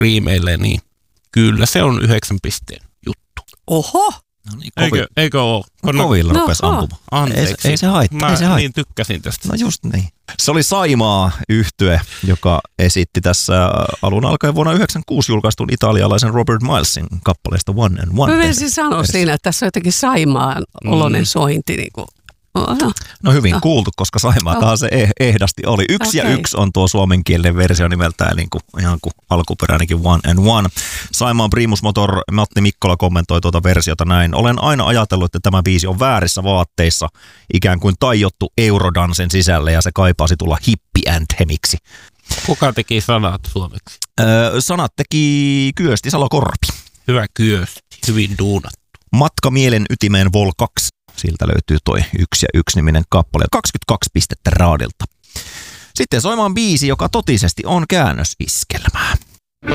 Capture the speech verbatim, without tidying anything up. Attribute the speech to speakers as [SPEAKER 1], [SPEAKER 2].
[SPEAKER 1] riimeille, niin kyllä se on yhdeksän pisteen juttu.
[SPEAKER 2] Oho!
[SPEAKER 3] No niin,
[SPEAKER 1] Eikö, eikö ole?
[SPEAKER 3] No, kovilla
[SPEAKER 2] no,
[SPEAKER 3] rupesi
[SPEAKER 2] no.
[SPEAKER 3] ampumaan.
[SPEAKER 1] Anteeksi.
[SPEAKER 3] Ei, ei se haittaa.
[SPEAKER 1] Mä
[SPEAKER 3] ei se haittaa.
[SPEAKER 1] niin tykkäsin tästä.
[SPEAKER 3] No just niin. Se oli Saimaa -yhtye, joka esitti tässä alun alkaen vuonna yhdeksänkymmentäkuusi julkaistun italialaisen Robert Milesin kappaleesta One and One.
[SPEAKER 2] Mä menisin sanoa siinä, että tässä on jotenkin Saimaan oloinen mm. sointi. Niin kuin. Oho.
[SPEAKER 3] No hyvin
[SPEAKER 2] no.
[SPEAKER 3] kuultu, koska Saimaatahan se eh- ehdasti oli. Yksi okay. ja yksi on tuo suomenkielinen versio nimeltään niin kuin, ihan kuin alkuperäinenkin One and One. Saimaan Primus Motor Matti Mikkola kommentoi tuota versiota näin. Olen aina ajatellut, että tämä biisi on väärissä vaatteissa, ikään kuin tajottu Eurodansen sisälle ja se kaipaasi tulla hippi-anthemiksi.
[SPEAKER 1] Kuka teki sanat suomeksi?
[SPEAKER 3] Öö, sanat teki Kyösti Salokorpi.
[SPEAKER 1] Hyvä Kyösti, hyvin duunattu.
[SPEAKER 3] Matka mielen ytimeen Vol kaksi. Siltä löytyy toi yksi ja yksi niminen kappale. kaksikymmentäkaksi pistettä raadilta. Sitten soimaan biisi, joka totisesti on käännösiskelmää.